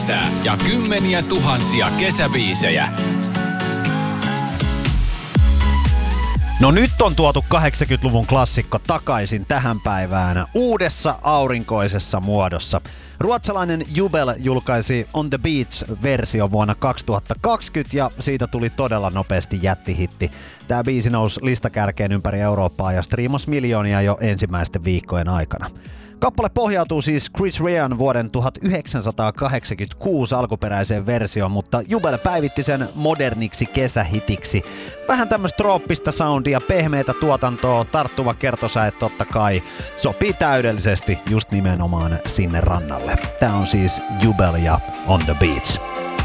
Ja kymmeniä tuhansia kesäbiisejä. No nyt on tuotu 80-luvun klassikko takaisin tähän päivään uudessa aurinkoisessa muodossa. Ruotsalainen Jubel julkaisi On the Beach-versio vuonna 2020 ja siitä tuli todella nopeasti jättihitti. Tämä biisi nousi listakärkeen ympäri Eurooppaa ja striimasi miljoonia jo ensimmäisten viikkojen aikana. Kappale pohjautuu siis Chris Rean vuoden 1986 alkuperäiseen versioon, mutta Jubel päivitti sen moderniksi kesähitiksi. Vähän tämmöistä trooppista soundia, pehmeitä tuotantoa, tarttuva kertosäe totta kai. Sopii täydellisesti just nimenomaan sinne rannalle. Tää on siis Jubel ja On the Beach.